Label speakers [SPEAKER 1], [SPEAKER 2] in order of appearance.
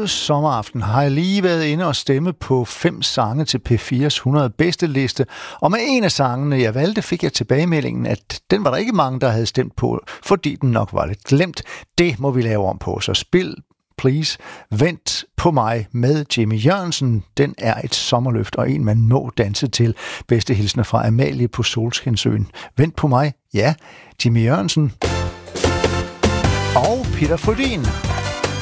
[SPEAKER 1] god sommeraften. Har jeg lige været inde og stemme på 5 sange til P4's 100 bedste liste, og med en af sangene, jeg valgte, fik jeg tilbagemeldingen, at den var der ikke mange, der havde stemt på, fordi den nok var lidt glemt. Det må vi lave om på, så spil please Vent på mig med Jimmy Jørgensen. Den er et sommerløft og en, man må danse til. Bedste hilsner fra Amalie på Solskinsøen. Vent på mig, ja, Jimmy Jørgensen og Peter Frödin.